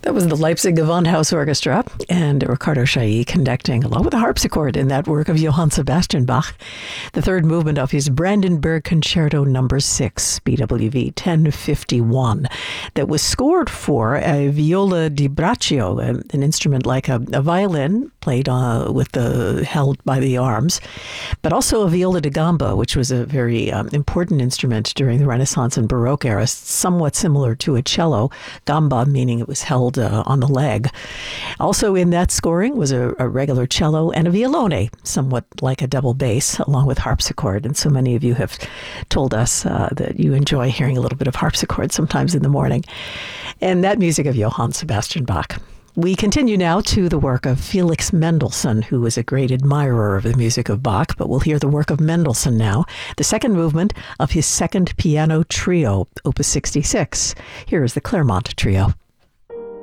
That was the Leipzig Gewandhaus Orchestra and Ricardo Chailly conducting along with the harpsichord in that work of Johann Sebastian Bach, the third movement of his Brandenburg Concerto No. 6, BWV 1051, that was scored for a viola di braccio, an instrument like a violin played held by the arms, but also a viola da gamba, which was a very important instrument during the Renaissance and Baroque era, somewhat similar to a cello, gamba meaning it was held on the leg. Also in that scoring was a regular cello and a violone, somewhat like a double bass, along with harpsichord. And so many of you have told us that you enjoy hearing a little bit of harpsichord sometimes in the morning. And that music of Johann Sebastian Bach. We continue now to the work of Felix Mendelssohn, who was a great admirer of the music of Bach, but we'll hear the work of Mendelssohn now, the second movement of his second piano trio, Opus 66. Here is the Clermont Trio.